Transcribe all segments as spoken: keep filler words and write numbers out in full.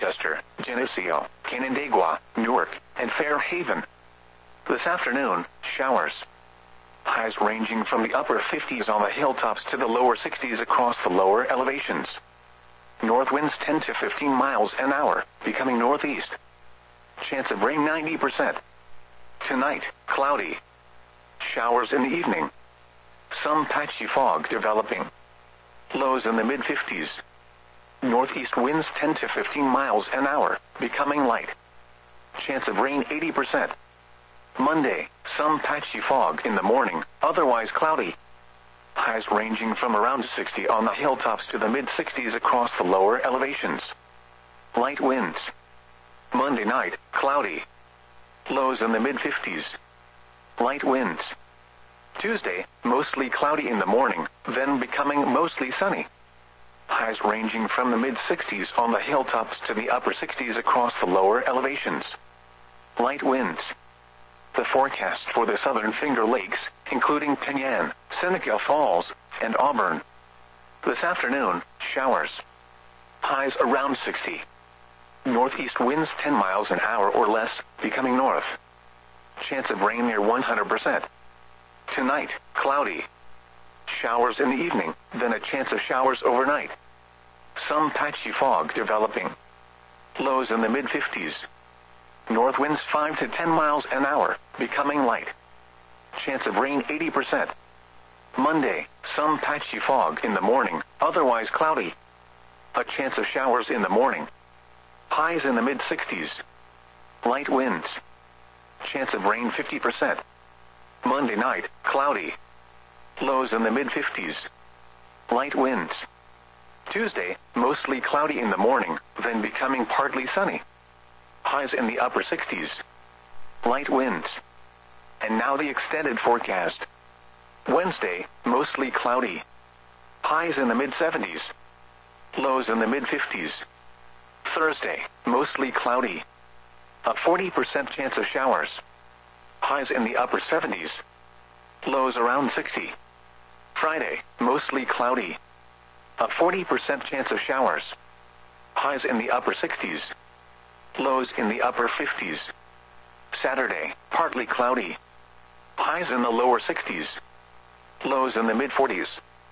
Rochester, Geneseo, Canandaigua, Newark, and Fairhaven. This afternoon, showers. Highs ranging from the upper fifties on the hilltops to the lower sixties across the lower elevations. North winds ten to fifteen miles an hour, becoming northeast. Chance of rain ninety percent. Tonight, cloudy. Showers in the evening. Some patchy fog developing. Lows in the mid fifties. Northeast winds ten to fifteen miles an hour, becoming light. Chance of rain eighty percent. Monday, some patchy fog in the morning, otherwise cloudy. Highs ranging from around sixty on the hilltops to the mid sixties across the lower elevations. Light winds. Monday night, cloudy. Lows in the mid fifties. Light winds. Tuesday, mostly cloudy in the morning, then becoming mostly sunny. Highs ranging from the mid sixties on the hilltops to the upper sixties across the lower elevations. Light winds. The forecast for the Southern Finger Lakes, including Penyan, Seneca Falls, and Auburn. This afternoon, showers. Highs around sixty. Northeast winds ten miles an hour or less, becoming north. Chance of rain near one hundred percent. Tonight, cloudy. Showers in the evening, then a chance of showers overnight. Some patchy fog developing. Lows in the mid fifties. North winds five to ten miles an hour, becoming light. Chance of rain eighty percent. Monday, some patchy fog in the morning, otherwise cloudy. A chance of showers in the morning. Highs in the mid sixties. Light winds. Chance of rain fifty percent. Monday night, cloudy. Lows in the mid fifties. Light winds. Tuesday, mostly cloudy in the morning, then becoming partly sunny. Highs in the upper sixties. Light winds. And now the extended forecast. Wednesday, mostly cloudy. Highs in the mid seventies. Lows in the mid fifties. Thursday, mostly cloudy. A forty percent chance of showers. Highs in the upper seventies. Lows around sixty. Friday, mostly cloudy. A forty percent chance of showers. Highs in the upper sixties. Lows in the upper fifties. Saturday, partly cloudy. Highs in the lower sixties. Lows in the mid forties.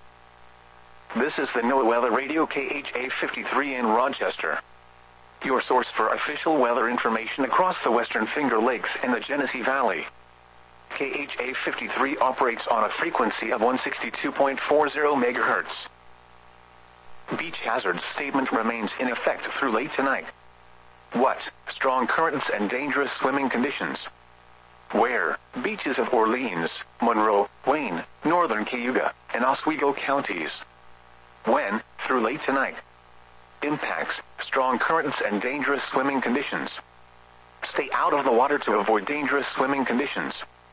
This is the NOAA Weather Radio K H A fifty-three in Rochester. Your source for official weather information across the Western Finger Lakes and the Genesee Valley. K H A fifty-three operates on a frequency of one sixty-two point four zero megahertz. Beach hazard statement remains in effect through late tonight. What? Strong currents and dangerous swimming conditions. Where? Beaches of Orleans, Monroe, Wayne, Northern Cayuga, and Oswego counties. When? Through late tonight. Impacts, strong currents and dangerous swimming conditions. Stay out of the water to avoid dangerous swimming conditions.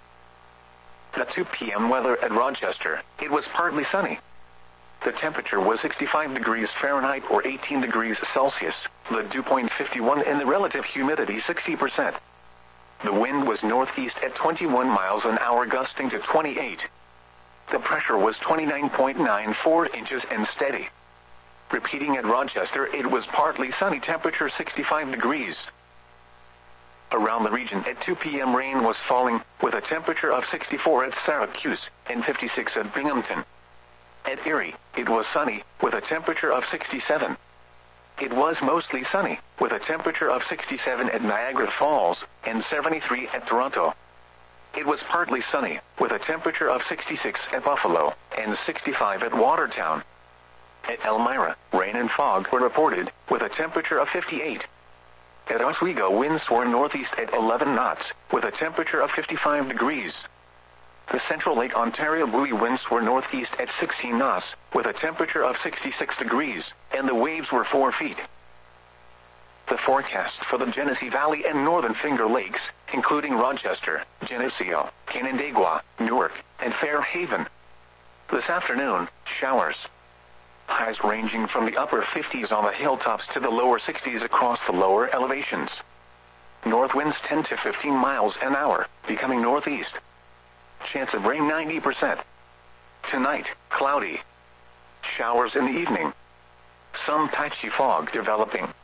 At two p.m. weather at Rochester, it was partly sunny. The temperature was sixty-five degrees Fahrenheit or eighteen degrees Celsius, the dew point fifty-one and the relative humidity sixty percent. The wind was northeast at twenty-one miles an hour gusting to twenty-eight. The pressure was twenty-nine point nine four inches and steady. Repeating at Rochester, it was partly sunny, temperature sixty-five degrees. Around the region at two p.m. rain was falling, with a temperature of sixty-four at Syracuse and fifty-six at Binghamton. At Erie, it was sunny, with a temperature of sixty-seven. It was mostly sunny, with a temperature of sixty-seven at Niagara Falls and seventy-three at Toronto. It was partly sunny, with a temperature of sixty-six at Buffalo and sixty-five at Watertown. At Elmira, rain and fog were reported, with a temperature of fifty-eight. At Oswego, winds were northeast at eleven knots, with a temperature of fifty-five degrees. The Central Lake Ontario buoy winds were northeast at sixteen knots, with a temperature of sixty-six degrees, and the waves were four feet. The forecast for the Genesee Valley and Northern Finger Lakes, including Rochester, Geneseo, Canandaigua, Newark, and Fairhaven. This afternoon, showers. Highs ranging from the upper fifties on the hilltops to the lower sixties across the lower elevations. North winds ten to fifteen miles an hour, becoming northeast. Chance of rain ninety percent. Tonight, cloudy. Showers in the evening. Some patchy fog developing.